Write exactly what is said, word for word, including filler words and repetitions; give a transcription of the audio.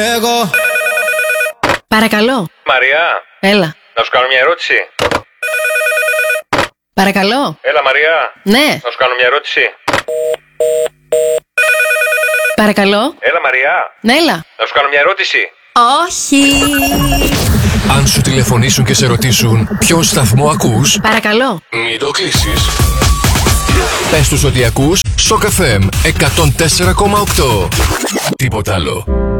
Εγώ. Παρακαλώ. Μαριά. Έλα. Να σου κάνω μια ερώτηση. Παρακαλώ. Έλα Μαριά. Ναι. Να σου κάνω μια ερώτηση. Παρακαλώ. Έλα Μαριά. Ναι, έλα. Να σου κάνω μια ερώτηση. Όχι. Αν σου τηλεφωνήσουν και σε ρωτήσουν ποιον σταθμό ακούς, Παρακαλώ. μην το κλείσεις. Πες τους ότι ακούς Σοκ εφ εμ εκατόν τέσσερα κόμμα οκτώ. Τίποτα άλλο.